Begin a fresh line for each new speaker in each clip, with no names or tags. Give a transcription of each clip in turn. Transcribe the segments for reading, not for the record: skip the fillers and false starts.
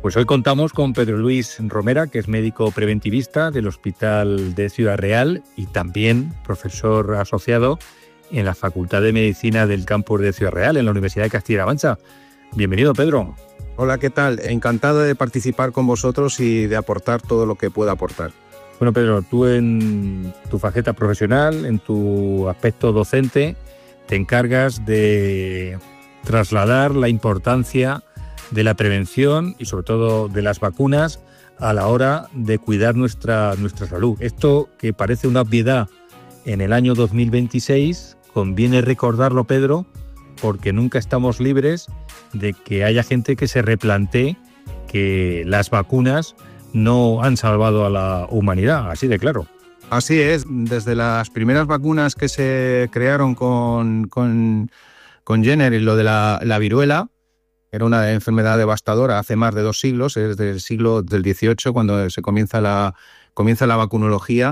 Pues hoy contamos con Pedro Luis Romera, que es médico preventivista del Hospital de Ciudad Real y también profesor asociado en la Facultad de Medicina del campus de Ciudad Real, en la Universidad de Castilla-La Mancha. Bienvenido, Pedro.
Hola, ¿qué tal? Encantado de participar con vosotros y de aportar todo lo que pueda aportar.
Bueno, Pedro, tú en tu faceta profesional, en tu aspecto docente, te encargas de trasladar la importancia de la prevención y sobre todo de las vacunas a la hora de cuidar nuestra salud. Esto que parece una obviedad en el año 2026, conviene recordarlo, Pedro, porque nunca estamos libres de que haya gente que se replantee que las vacunas no han salvado a la humanidad, así de claro.
Así es, desde las primeras vacunas que se crearon con Jenner y lo de la viruela, era una enfermedad devastadora hace más de 2 siglos, es del siglo del XVIII cuando se comienza la vacunología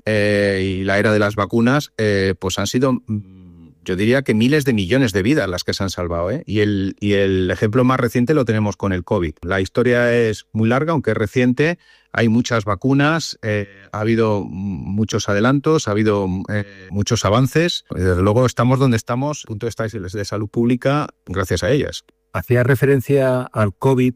y la era de las vacunas, pues han sido, yo diría que miles de millones de vidas las que se han salvado, ¿eh? Y el ejemplo más reciente lo tenemos con el COVID. La historia es muy larga, aunque es reciente, hay muchas vacunas, ha habido muchos adelantos, ha habido muchos avances. Desde luego estamos donde estamos, punto de salud pública, gracias a ellas.
Hacía referencia al COVID,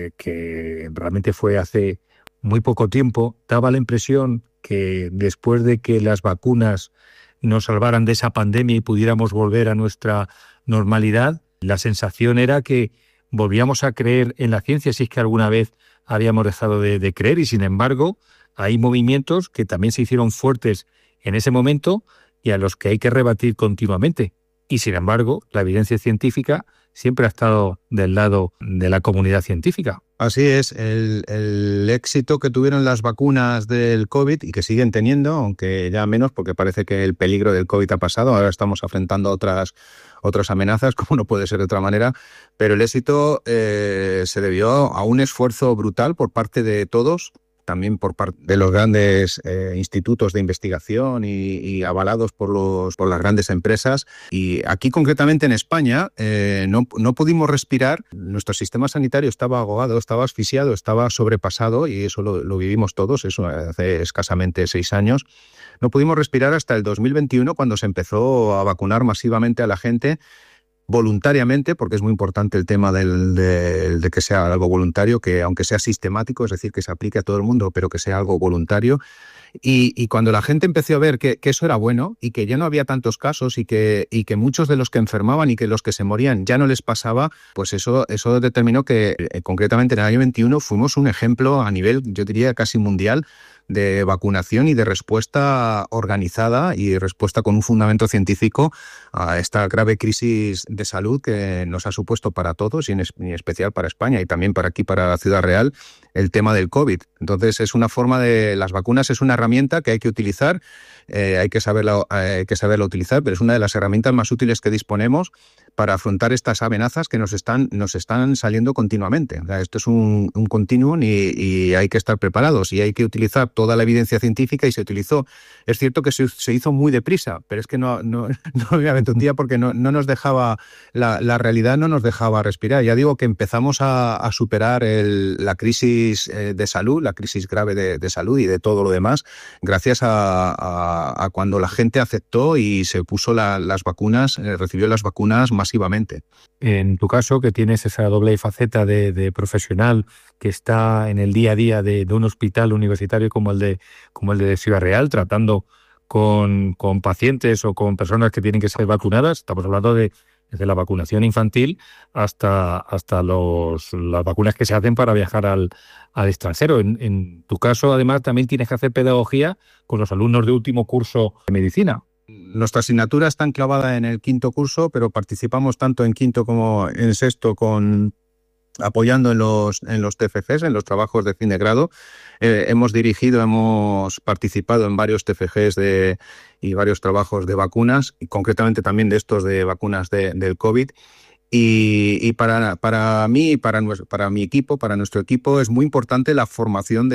que realmente fue hace muy poco tiempo. Daba la impresión que después de que las vacunas nos salvaran de esa pandemia y pudiéramos volver a nuestra normalidad, la sensación era que volvíamos a creer en la ciencia, si es que alguna vez habíamos dejado de creer, y sin embargo hay movimientos que también se hicieron fuertes en ese momento y a los que hay que rebatir continuamente. Y sin embargo, la evidencia científica siempre ha estado del lado de la comunidad científica.
Así es, el éxito que tuvieron las vacunas del COVID y que siguen teniendo, aunque ya menos porque parece que el peligro del COVID ha pasado, ahora estamos afrontando otras amenazas, como no puede ser de otra manera, pero el éxito se debió a un esfuerzo brutal por parte de todos, también por parte de los grandes institutos de investigación y avalados por las grandes empresas. Y aquí concretamente en España no pudimos respirar, nuestro sistema sanitario estaba agogado, estaba asfixiado, estaba sobrepasado, y eso lo vivimos todos, eso hace escasamente 6 años. No pudimos respirar hasta el 2021, cuando se empezó a vacunar masivamente a la gente, voluntariamente, porque es muy importante el tema de que sea algo voluntario, que aunque sea sistemático, es decir, que se aplique a todo el mundo, pero que sea algo voluntario. Y cuando la gente empezó a ver que eso era bueno y que ya no había tantos casos y que muchos de los que enfermaban y que los que se morían ya no les pasaba, pues eso determinó que concretamente en el año 21 fuimos un ejemplo a nivel, yo diría, casi mundial, de vacunación y de respuesta organizada y respuesta con un fundamento científico a esta grave crisis de salud que nos ha supuesto para todos y en especial para España y también para aquí, para Ciudad Real, el tema del COVID. Entonces es una forma las vacunas es una herramienta que hay que utilizar, hay que saberla utilizar, pero es una de las herramientas más útiles que disponemos para afrontar estas amenazas que nos están saliendo continuamente. O sea, esto es un continuum y hay que estar preparados y hay que utilizar toda la evidencia científica, y se utilizó. Es cierto que se hizo muy deprisa, pero es que no me aventundía porque no nos dejaba, la realidad no nos dejaba respirar. Ya digo que empezamos a superar la crisis de salud, la crisis grave de salud y de todo lo demás, gracias a cuando la gente aceptó y se puso las vacunas, recibió las vacunas masivamente.
En tu caso, que tienes esa doble faceta de profesional que está en el día a día de un hospital universitario como el de Ciudad Real, tratando con pacientes o con personas que tienen que ser vacunadas, estamos hablando desde la vacunación infantil hasta las vacunas que se hacen para viajar al extranjero. En tu caso, además, también tienes que hacer pedagogía con los alumnos de último curso de medicina.
Nuestra asignatura está enclavada en el 5º curso, pero participamos tanto en 5º como en 6º apoyando en los TFGs, en los trabajos de fin de grado. Hemos participado en varios TFGs y varios trabajos de vacunas, y concretamente también de estos de vacunas del COVID. Y para mí, para mi equipo, para nuestro equipo, es muy importante la formación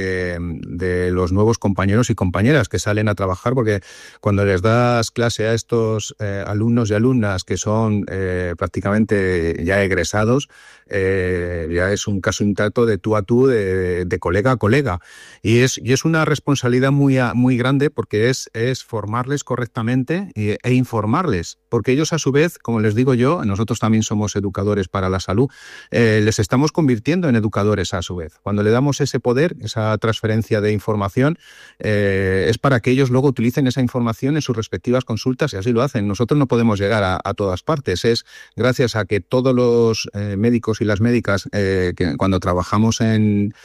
de los nuevos compañeros y compañeras que salen a trabajar, porque cuando les das clase a estos alumnos y alumnas que son prácticamente ya egresados, ya es un caso intacto de tú a tú, de colega a colega. Y es una responsabilidad muy grande, porque es formarles correctamente e informarles, porque ellos a su vez, como les digo yo, nosotros también somos educadores para la salud, les estamos convirtiendo en educadores a su vez. Cuando le damos ese poder, esa transferencia de información, es para que ellos luego utilicen esa información en sus respectivas consultas, y así lo hacen. Nosotros no podemos llegar a todas partes. Es gracias a que todos los médicos y las médicas, que cuando trabajamos en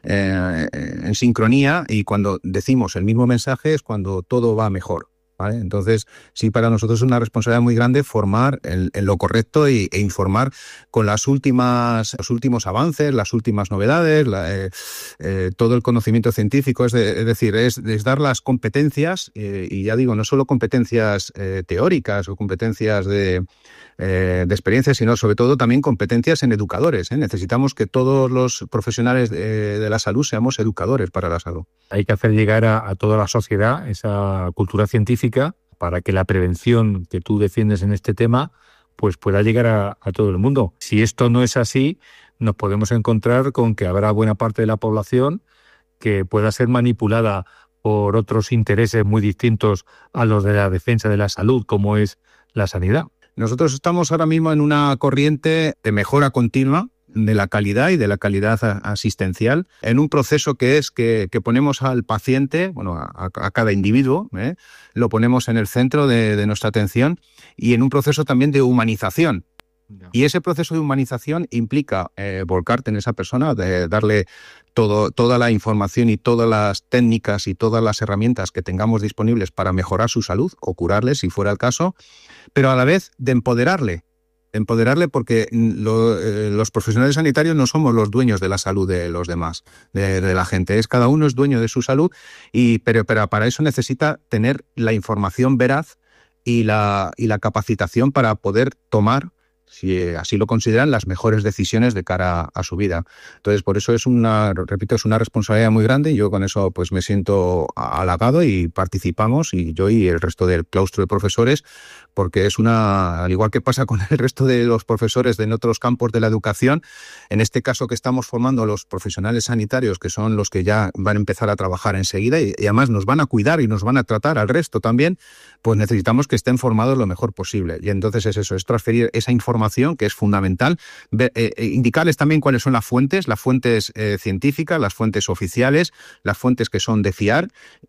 sincronía y cuando decimos el mismo mensaje, es cuando todo va mejor. ¿Vale? Entonces, sí, para nosotros es una responsabilidad muy grande formar en lo correcto e informar con los últimos avances, las últimas novedades, todo el conocimiento científico. Es decir, es dar las competencias, y ya digo, no solo competencias teóricas o competencias de experiencia, sino sobre todo también competencias en educadores. Necesitamos que todos los profesionales de la salud seamos educadores para la salud.
Hay que hacer llegar a toda la sociedad esa cultura científica para que la prevención que tú defiendes en este tema pues pueda llegar a todo el mundo. Si esto no es así, nos podemos encontrar con que habrá buena parte de la población que pueda ser manipulada por otros intereses muy distintos a los de la defensa de la salud, como es la sanidad.
Nosotros estamos ahora mismo en una corriente de mejora continua de la calidad y de la calidad asistencial, en un proceso que es que ponemos al paciente, bueno, a cada individuo, lo ponemos en el centro de nuestra atención, y en un proceso también de humanización. Y ese proceso de humanización implica volcarte en esa persona, de darle toda la información y todas las técnicas y todas las herramientas que tengamos disponibles para mejorar su salud o curarle, si fuera el caso, pero a la vez de empoderarle, porque los profesionales sanitarios no somos los dueños de la salud de los demás, de la gente. Cada uno es dueño de su salud, pero para eso necesita tener la información veraz y la capacitación para poder tomar, si así lo consideran, las mejores decisiones de cara a su vida. Entonces, por eso es una responsabilidad muy grande, y yo con eso pues me siento halagado, y participamos, y yo y el resto del claustro de profesores, porque al igual que pasa con el resto de los profesores en otros campos de la educación, en este caso que estamos formando a los profesionales sanitarios, que son los que ya van a empezar a trabajar enseguida, y además nos van a cuidar y nos van a tratar al resto también, pues necesitamos que estén formados lo mejor posible. Y entonces es eso, es transferir esa información, que es fundamental, indicarles también cuáles son las fuentes científicas, las fuentes oficiales, las fuentes que son de fiar,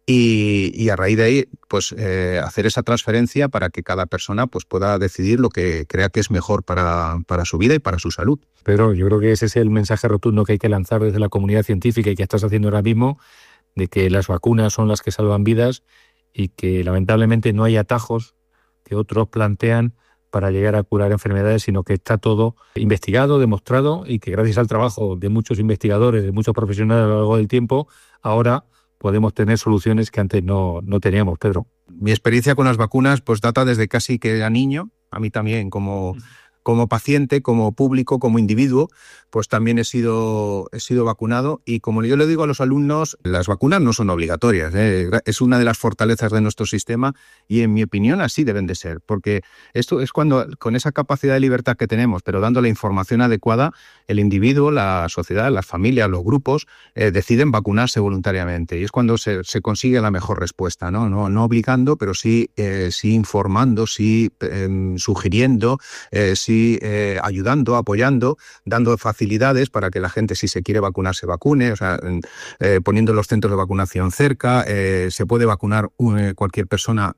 y a raíz de ahí pues hacer esa transferencia para que cada persona pues pueda decidir lo que crea que es mejor para su vida y para su salud.
Pedro, yo creo que ese es el mensaje rotundo que hay que lanzar desde la comunidad científica, y que estás haciendo ahora mismo, de que las vacunas son las que salvan vidas, y que lamentablemente no hay atajos que otros plantean para llegar a curar enfermedades, sino que está todo investigado, demostrado, y que gracias al trabajo de muchos investigadores, de muchos profesionales a lo largo del tiempo, ahora podemos tener soluciones que antes no teníamos, Pedro.
Mi experiencia con las vacunas pues data desde casi que era niño. A mí también, como paciente, como público, como individuo, pues también he sido vacunado, y como yo le digo a los alumnos, las vacunas no son obligatorias, es una de las fortalezas de nuestro sistema, y en mi opinión así deben de ser, porque esto es cuando, con esa capacidad de libertad que tenemos, pero dando la información adecuada, el individuo, la sociedad, las familias, los grupos deciden vacunarse voluntariamente, y es cuando se consigue la mejor respuesta, no obligando, pero sí informando, sí sugiriendo, sí ayudando, apoyando, dando facilidades para que la gente, si se quiere vacunar, se vacune, o sea, poniendo los centros de vacunación cerca. Se puede vacunar cualquier persona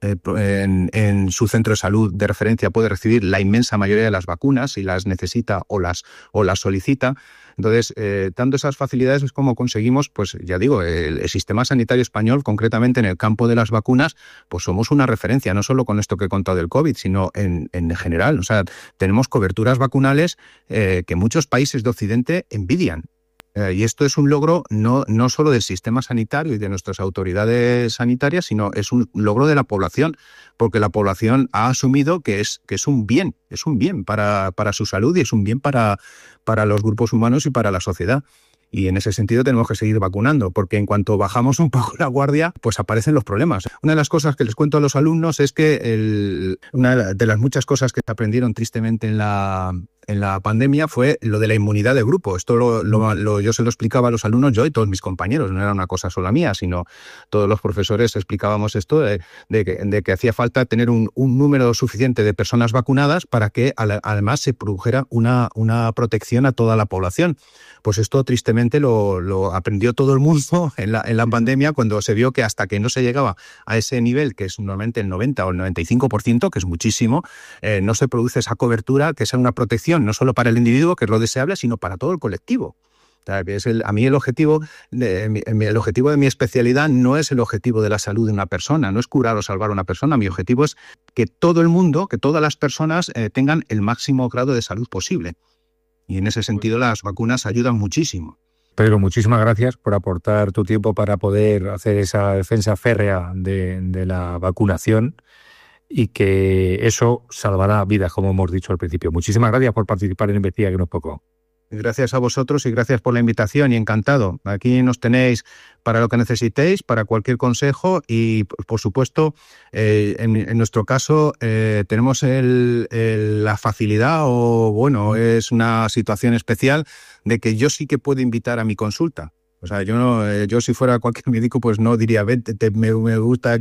en su centro de salud de referencia, puede recibir la inmensa mayoría de las vacunas si las necesita o las solicita. Entonces, dando esas facilidades es como conseguimos, pues ya digo, el sistema sanitario español, concretamente en el campo de las vacunas, pues somos una referencia, no solo con esto que he contado del COVID, sino en general. O sea, tenemos coberturas vacunales que muchos países de Occidente envidian. Y esto es un logro no solo del sistema sanitario y de nuestras autoridades sanitarias, sino es un logro de la población, porque la población ha asumido que es un bien para su salud y es un bien para los grupos humanos y para la sociedad. Y en ese sentido tenemos que seguir vacunando, porque en cuanto bajamos un poco la guardia, pues aparecen los problemas. Una de las cosas que les cuento a los alumnos es que una de las muchas cosas que aprendieron tristemente en la pandemia fue lo de la inmunidad de grupo. Esto yo se lo explicaba a los alumnos, yo y todos mis compañeros, no era una cosa sola mía, sino todos los profesores explicábamos esto de que hacía falta tener un número suficiente de personas vacunadas para que además se produjera una protección a toda la población. Pues esto tristemente lo aprendió todo el mundo en la pandemia, cuando se vio que hasta que no se llegaba a ese nivel, que es normalmente el 90 o el 95%, que es muchísimo, no se produce esa cobertura, que sea una protección no solo para el individuo, que es lo deseable, sino para todo el colectivo. A mí el objetivo de mi especialidad no es el objetivo de la salud de una persona, no es curar o salvar a una persona. Mi objetivo es que todo el mundo, que todas las personas tengan el máximo grado de salud posible. Y en ese sentido las vacunas ayudan muchísimo.
Pedro, muchísimas gracias por aportar tu tiempo para poder hacer esa defensa férrea de la vacunación, y que eso salvará vidas, como hemos dicho al principio. Muchísimas gracias por participar en Investiga que no es poco.
Gracias a vosotros y gracias por la invitación, y encantado. Aquí nos tenéis para lo que necesitéis, para cualquier consejo, y por supuesto, en nuestro caso tenemos la facilidad, o bueno, es una situación especial, de que yo sí que puedo invitar a mi consulta. O sea, yo si fuera cualquier médico, pues no diría, vente, me gusta